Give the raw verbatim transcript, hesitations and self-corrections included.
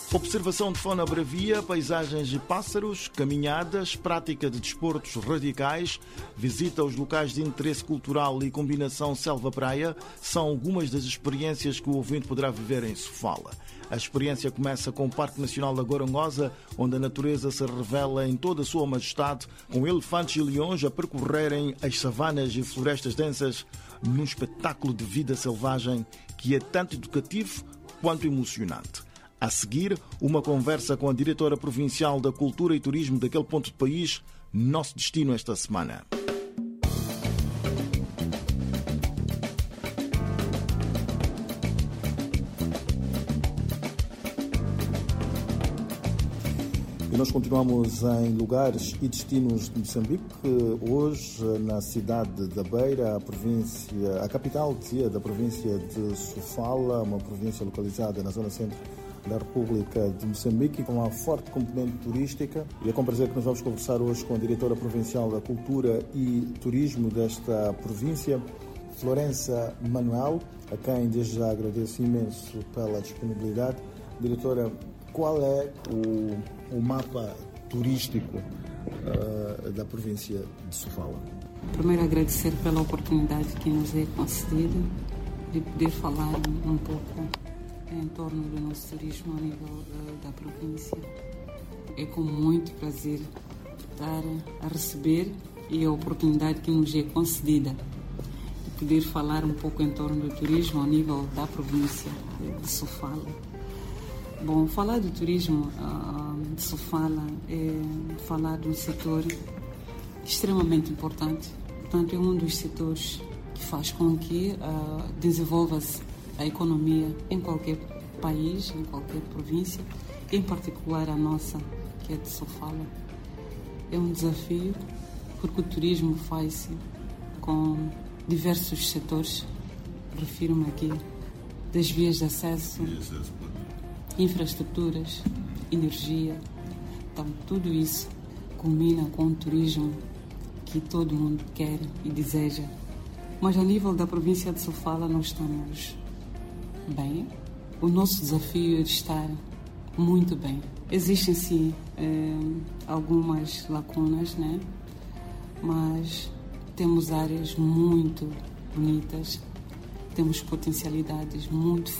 Observação de fauna bravia, paisagens de pássaros, caminhadas, prática de desportos radicais, visita aos locais de interesse cultural e combinação selva-praia são algumas das experiências que o ouvinte poderá viver em Sofala. A experiência começa com o Parque Nacional da Gorongosa, onde a natureza se revela em toda a sua majestade, com elefantes e leões a percorrerem as savanas e florestas densas num espetáculo de vida selvagem que é tanto educativo quanto emocionante. A seguir, uma conversa com a diretora provincial da Cultura e Turismo daquele ponto do país, nosso destino esta semana. E nós continuamos em lugares e destinos de Moçambique. Hoje, na cidade da Beira, a província, a capital da província de Sofala, uma província localizada na zona centro da República de Moçambique, com uma forte componente turística. E é com prazer que nós vamos conversar hoje com a diretora provincial da Cultura e Turismo desta província, Florença Manuel, a quem desde já agradeço imenso pela disponibilidade. Diretora, qual é o, o mapa turístico uh, da província de Sofala? Primeiro, agradecer pela oportunidade que nos é concedida de poder falar um pouco em torno do nosso turismo a nível uh, da província. É com muito prazer estar a receber e a oportunidade que nos é concedida de poder falar um pouco em torno do turismo a nível da província de Sofala. Bom, falar do turismo uh, de Sofala é falar de um setor extremamente importante. Portanto, é um dos setores que faz com que uh, desenvolva-se a economia em qualquer país, em qualquer província, em particular a nossa, que é de Sofala. É um desafio porque o turismo faz-se com diversos setores. Refiro-me aqui das vias de acesso, infraestruturas, energia. Então, tudo isso combina com o turismo que todo mundo quer e deseja. Mas a nível da província de Sofala nós estamos bem. O nosso desafio é de estar muito bem. Existem sim eh, algumas lacunas, né? Mas temos áreas muito bonitas, temos potencialidades muito